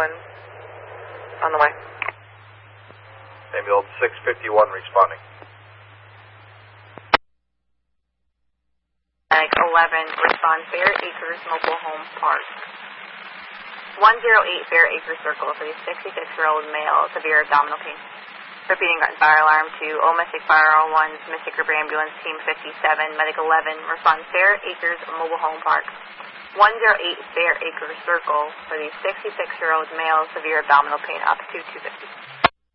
One on the way. Ambulance 651 responding. Meg 11, respond Fair Acres Mobile Home Park. 108 Fair Acres Circle for the 66-year-old male, severe abdominal pain. Repeating fire alarm to Mystic Fire 1's Mystic Group Ambulance Team 57, Medic 11, respond Fair Acres Mobile Home Park. 108 Fair Acres Circle for the 66-year-old male, severe abdominal pain, up to 250.